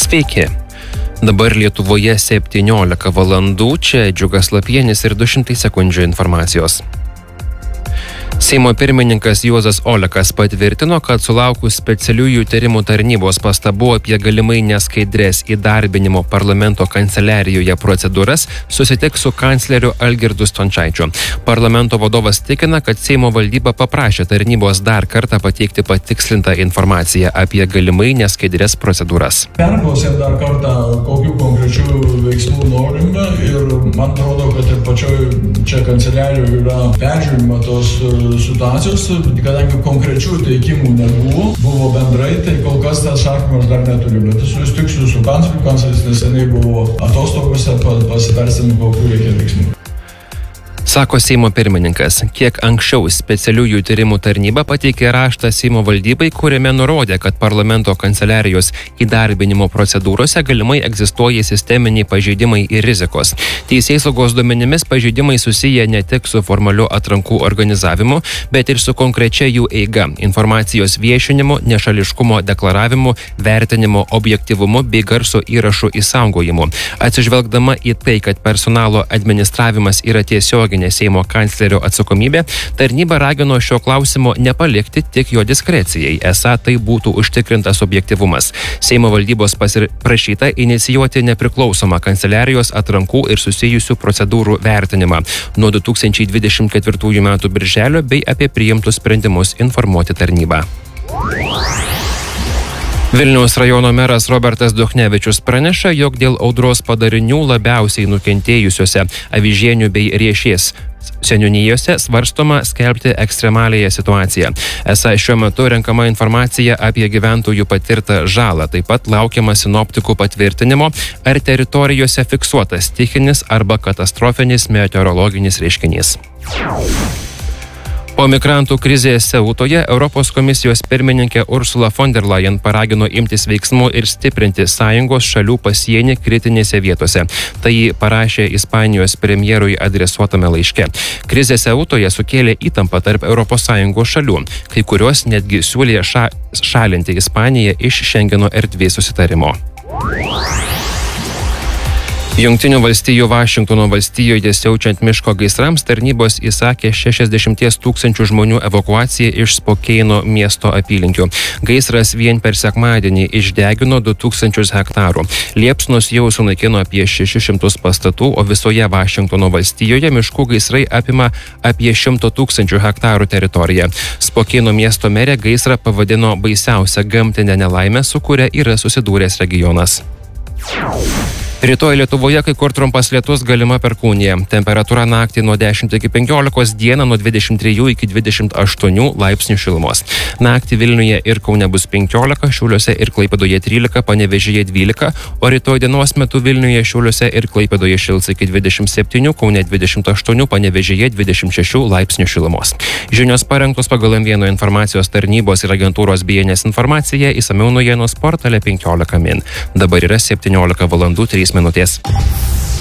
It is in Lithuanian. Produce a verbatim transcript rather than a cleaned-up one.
Sveiki. Dabar Lietuvoje septyniolika valandų, čia Džiugas Lapienis ir du šimtai sekundžių informacijos. Seimo pirmininkas Juozas Olekas patvirtino, kad sulaukus specialiųjų tyrimų tarnybos pastabų apie galimai neskaidrės įdarbinimo parlamento kanceliarijoje procedūras, susitiks su kancleriu Algirdu Stončaičiu. Parlamento vadovas tikina, kad Seimo valdyba paprašė tarnybos dar kartą pateikti patikslintą informaciją apie galimai neskaidrės procedūras. Perklausėm dar kartą, kokių konkrečių veiksmų norime ir man atrodo, kad ir pačioj čia kanceliarijoje yra peržiūrima tos situacijos, kadangi konkrečių teikimų nebuvo, buvo bendrai, tai kol kas tą atsakymą aš dar neturiu, bet susitiksiu su kancleriu, kancleris neseniai buvo atostogose, pasitarsim, kokių reikia veiksmų. Sako Seimo pirmininkas. Kiek anksčiau specialiųjų tyrimų tarnyba pateikė raštą Seimo valdybai, kuriame nurodė, kad parlamento kanceliarijos įdarbinimo procedūrose galimai egzistuoja sisteminiai pažeidimai ir rizikos. Teisėsaugos duomenimis pažeidimai susiję ne tik su formaliu atrankų organizavimu, bet ir su konkrečia jų eiga, informacijos viešinimu, nešališkumo deklaravimu, vertinimu, objektyvumu bei garso įrašų įsaugojimu. Atsižvelgdama į tai, kad personalo administravimas yra tiesiogiai Seimo kanclerio atsakomybė, tarnyba ragino šio klausimo nepalikti tik jo diskrecijai, esą tai būtų užtikrintas objektyvumas. Seimo valdybos prašyta inicijuoti nepriklausomą kanceliarijos atrankų ir susijusių procedūrų vertinimą nuo du tūkstančiai dvidešimt ketvirtųjų metų birželio bei apie priimtus sprendimus informuoti tarnybą. Vilniaus rajono meras Robertas Duchnevičius praneša, jog dėl audros padarinių labiausiai nukentėjusiuose Avižienių bei Riešės seniūnijose svarstoma skelbti ekstremalėje situaciją. Esą šiuo metu renkama informacija apie gyventojų patirtą žalą, taip pat laukiama sinoptikų patvirtinimo, ar teritorijose fiksuotas stichinis arba katastrofinis meteorologinis reiškinys. Po migrantų krizės Seutoje Europos komisijos pirmininkė Ursula von der Leyen paragino imtis veiksmų ir stiprinti sąjungos šalių pasienį kritinėse vietose. Tai ji parašė Ispanijos premjerui adresuotame laiške. Krizė Seutoje sukėlė įtampą tarp Europos Sąjungos šalių, kai kurios netgi siūlė ša- šalinti Ispaniją iš Šengeno erdvės susitarimo. Jungtinių valstijų Vašingtono valstijoje siaučiant miško gaisrams tarnybos įsakė šešiasdešimt tūkstančių žmonių evakuaciją iš Spokeino miesto apylinkių. Gaisras vien per sekmadienį išdegino du tūkstančius hektarų. Liepsnos jau sunaikino apie šešis šimtus pastatų, o visoje Vašingtono valstijoje miškų gaisrai apima apie šimto tūkstančių hektarų teritoriją. Spokeino miesto merė gaisrą pavadino baisiausia gamtinė nelaimė, su kuria yra susidūręs regionas. Rytoj Lietuvoje kai kur trumpas lietus, galima perkūnija. Temperatūra naktį nuo dešimt iki penkiolikos, dieną nuo dvidešimt trijų iki dvidešimt aštuonių laipsnių šilumos. Naktį Vilniuje ir Kaune bus penkiolika, Šiauliuose ir Klaipėdoje trylika, Panevėžyje dvylika, o rytoj dienos metu Vilniuje, Šiauliuose ir Klaipėdoje šils iki dvidešimt septynių, Kaune dvidešimt aštuonių, Panevėžyje dvidešimt šešių laipsnių šilumos. Žinios parengtos pagal M vieno informacijos tarnybos ir agentūros B N S informaciją, išsamiau naujienos portale penkiolika min. Dabar yra septyniolika valandų trys minutės.